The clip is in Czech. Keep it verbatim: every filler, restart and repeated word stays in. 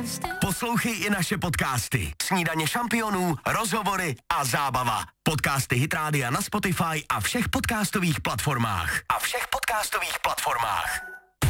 Poslouchej i naše podcasty. Snídaně šampionů, rozhovory a zábava. Podcasty Hit Rádia na Spotify a všech podcastových platformách. A všech podcastových platformách.